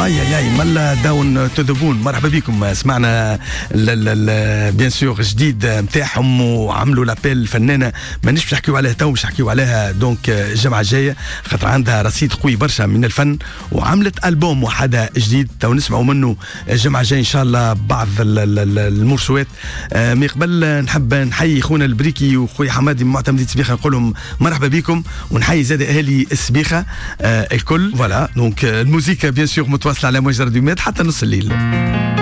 اي ملا داون تذبون. مرحبا بكم. سمعنا بيان سور جديد نتاعهم وعملوا لابيل الفنانه مانيش باش نحكيو عليها تو، باش نحكيو عليها دونك الجمعه الجايه خاطر عندها رصيد قوي برشا من الفن وعملت البوم وحدها جديد تو نسمعوا منه الجمعه الجايه ان شاء الله بعض المرسوات. من قبل نحب نحيي خونا البريكي وخويا حمادي من معتمدية سبيخه نقول لهم مرحبا بكم ونحيي زاد اهالي السبيخه الكل. فوالا دونك الموسيقى بيان سور متواصله على موجة راديو ميد حتى نص الليل.